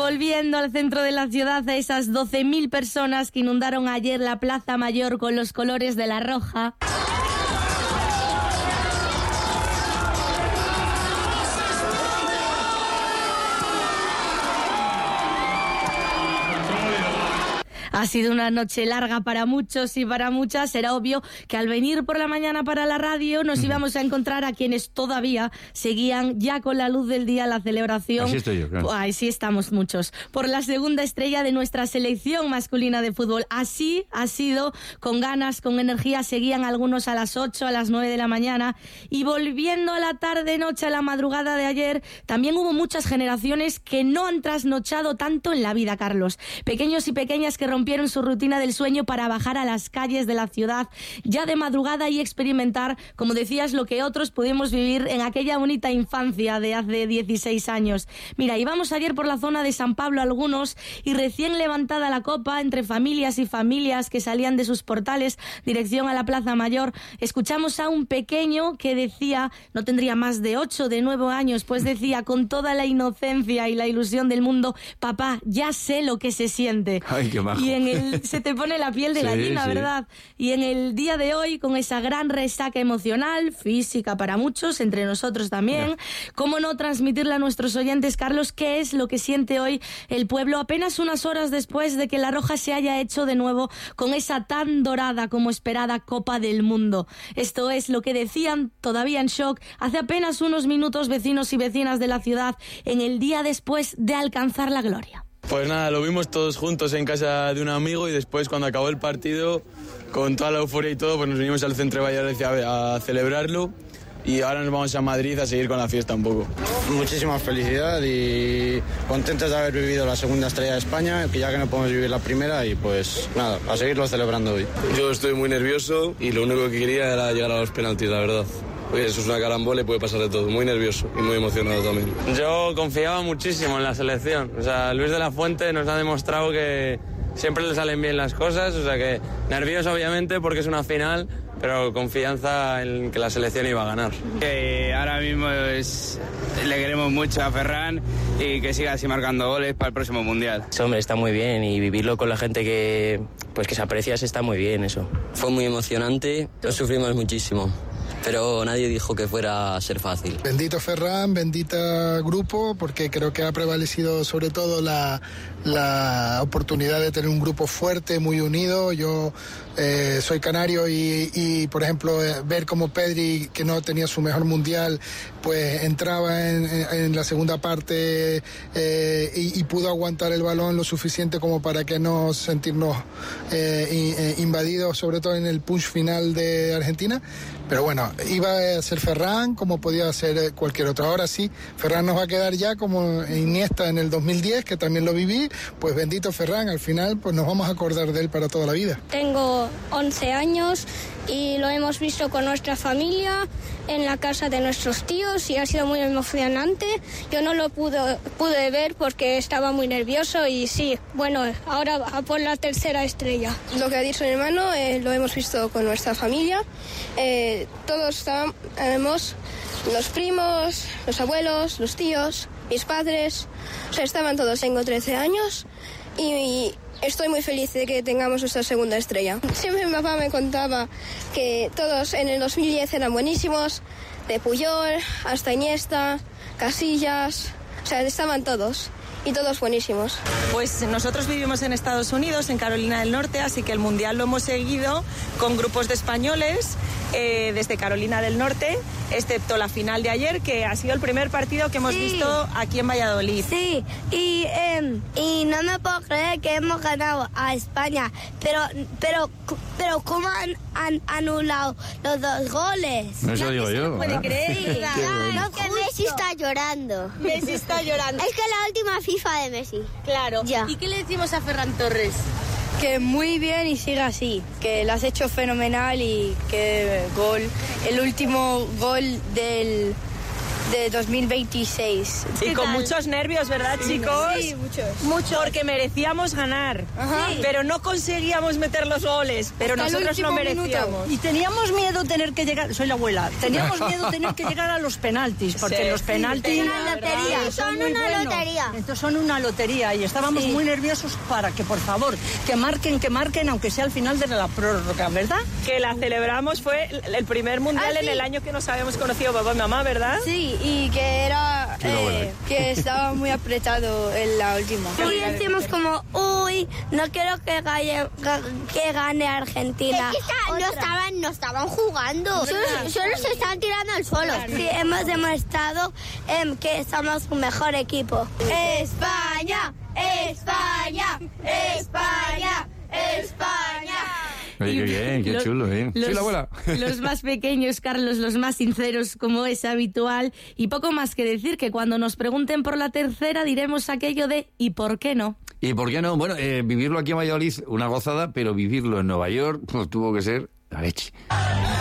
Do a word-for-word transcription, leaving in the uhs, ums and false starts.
volviendo al centro de la ciudad, a esas doce mil personas que inundaron ayer la Plaza Mayor con los colores de la Roja. Ha sido una noche larga para muchos y para muchas. Era obvio que al venir por la mañana para la radio nos íbamos a encontrar a quienes todavía seguían ya con la luz del día la celebración. Así estoy yo, claro. Ay, sí estamos muchos. Por la segunda estrella de nuestra selección masculina de fútbol. Así ha sido, con ganas, con energía. Seguían algunos a las ocho, a las nueve de la mañana. Y volviendo a la tarde-noche, a la madrugada de ayer, también hubo muchas generaciones que no han trasnochado tanto en la vida, Carlos. Pequeños y pequeñas que rompieron su rutina del sueño para bajar a las calles de la ciudad ya de madrugada y experimentar, como decías, lo que otros pudimos vivir en aquella bonita infancia de hace dieciséis años. Mira, íbamos ayer por la zona de San Pablo algunos y recién levantada la copa entre familias y familias que salían de sus portales dirección a la Plaza Mayor, escuchamos a un pequeño que decía, no tendría más de ocho, de nueve años, pues decía con toda la inocencia y la ilusión del mundo: papá, ya sé lo que se siente. Ay, qué majo. Y en el, se te pone la piel de Sí, gallina, sí. ¿verdad? Y en el día de hoy, con esa gran resaca emocional, física para muchos, entre nosotros también, yeah. ¿Cómo no transmitirle a nuestros oyentes, Carlos, qué es lo que siente hoy el pueblo apenas unas horas después de que la Roja se haya hecho de nuevo con esa tan dorada como esperada Copa del Mundo? Esto es lo que decían, todavía en shock, hace apenas unos minutos vecinos y vecinas de la ciudad en el día después de alcanzar la gloria. Pues nada, lo vimos todos juntos en casa de un amigo y después cuando acabó el partido, con toda la euforia y todo, pues nos vinimos al centro de Valladolid a, a celebrarlo y ahora nos vamos a Madrid a seguir con la fiesta un poco. Muchísima felicidad y contentos de haber vivido la segunda estrella de España, que ya que no podemos vivir la primera y pues nada, a seguirlo celebrando hoy. Yo estoy muy nervioso y lo único que quería era llegar a los penaltis, la verdad. Oye, eso es una carambola y puede pasar de todo. Muy nervioso y muy emocionado también. Yo confiaba muchísimo en la selección. O sea, Luis de la Fuente nos ha demostrado que siempre le salen bien las cosas. O sea que nervioso obviamente porque es una final, pero confianza en que la selección iba a ganar. Eh, ahora mismo es, le queremos mucho a Ferran y que siga así marcando goles para el próximo Mundial. Sí, hombre, está muy bien y vivirlo con la gente que, pues, que se aprecia está muy bien eso. Fue muy emocionante, lo sufrimos muchísimo. Pero nadie dijo que fuera a ser fácil. Bendito Ferran, bendita grupo, porque creo que ha prevalecido sobre todo la, la oportunidad de tener un grupo fuerte, muy unido. Yo eh, soy canario y, y, por ejemplo, eh, ver como Pedri, que no tenía su mejor mundial, pues entraba en, en, en la segunda parte eh, y, y pudo aguantar el balón lo suficiente como para que no sentirnos eh, invadidos, sobre todo en el punch final de Argentina. Pero bueno, iba a ser Ferran como podía ser cualquier otro. Ahora sí, Ferran nos va a quedar ya como Iniesta en el dos mil diez, que también lo viví. Pues bendito Ferran, al final pues nos vamos a acordar de él para toda la vida. Tengo once años y lo hemos visto con nuestra familia en la casa de nuestros tíos y ha sido muy emocionante. Yo no lo pude, pude ver porque estaba muy nervioso y sí, bueno, ahora a por la tercera estrella. Lo que ha dicho mi hermano eh, lo hemos visto con nuestra familia. Eh, todos estábamos, los primos, los abuelos, los tíos, mis padres, o sea, estaban todos. Tengo trece años y, y estoy muy feliz de que tengamos nuestra segunda estrella. Siempre mi papá me contaba que todos en el dos mil diez eran buenísimos, de Puyol hasta Iniesta, Casillas, o sea, estaban todos. Y todos buenísimos. Pues nosotros vivimos en Estados Unidos, en Carolina del Norte, así que el Mundial lo hemos seguido con grupos de españoles eh, desde Carolina del Norte, excepto la final de ayer, que ha sido el primer partido que hemos sí. visto aquí en Valladolid. Sí, y, eh, y no me puedo creer que hemos ganado a España, pero pero pero ¿cómo han, han anulado los dos goles? Eso no, digo yo. No puede creer. Sí, no, que Messi está llorando. Messi está llorando. Es que la última FIFA de Messi. Claro. Ya. ¿Y qué le decimos a Ferran Torres? Que muy bien y siga así, que lo has hecho fenomenal y que gol, el último gol del, de dos mil veintiséis. Y con muchos nervios, ¿verdad, chicos? Sí, muchos. Mucho. Porque merecíamos ganar, Ajá. pero no conseguíamos meter los goles, pero Hasta el nosotros no último merecíamos. minuto. Y teníamos miedo tener que llegar, soy la abuela, teníamos miedo tener que llegar a los penaltis, porque Sí, los penaltis es una lotería. son Son muy una buenos. lotería. Estos son una lotería y estábamos Sí. muy nerviosos para que, por favor, que marquen, que marquen, aunque sea al final de la prórroga, ¿verdad? Que la celebramos, fue el primer mundial Ah, sí. en el año que nos habíamos conocido papá y mamá, ¿verdad? Sí, y que era Sí, lo bueno. eh, que estaba muy apretado en la última. Y decimos como, uy, no quiero que gane, que gane Argentina. No estaban, no estaban jugando. Solo, solo se estaban tirando al suelo. Sí, hemos demostrado em, que somos un mejor equipo. España, España, España, España. Oye, qué bien, qué Los- chulo, ¿eh? Los, Soy la abuela. los más pequeños, Carlos, los más sinceros, como es habitual. Y poco más que decir, que cuando nos pregunten por la tercera diremos aquello de ¿y por qué no? ¿Y por qué no? Bueno, eh, vivirlo aquí en Valladolid, una gozada, pero vivirlo en Nueva York, pues tuvo que ser la leche.